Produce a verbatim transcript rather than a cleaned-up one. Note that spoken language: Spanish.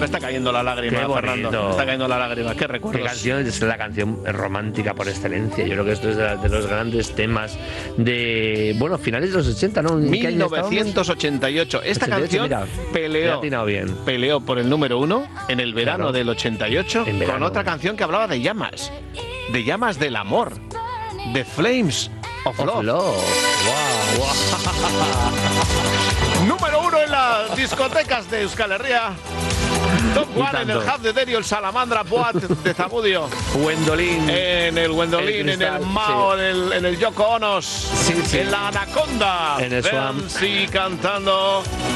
me está cayendo la lágrima, Qué Fernando. bonito. Me está cayendo la lágrima. Qué recuerdos. Qué canción, es la canción romántica por excelencia. Yo creo que esto es de, la- de los grandes temas de, bueno, finales de los ochenta, ¿no? ¿En qué mil año novecientos ochenta y ocho. Esta ochenta y ocho, canción mira, me ha peleó, atinado bien. peleó por el número uno en el verano Claro. del ochenta y ocho En con verano. otra canción que hablaba de llamas, de llamas del amor, de Flames of, Of Love. Love. Wow, wow. Número uno en las discotecas de Euskal Herria. Top Y one en el tanto. Hub de Derio, el Salamandra Boat de Zamudio. Gwendolyn. En el Gwendolyn, El en el Cristal, Mao, sí. en, el, en el Yoko Onos, Sí, sí. en la Anaconda. En el Swamp. Fancy cantando.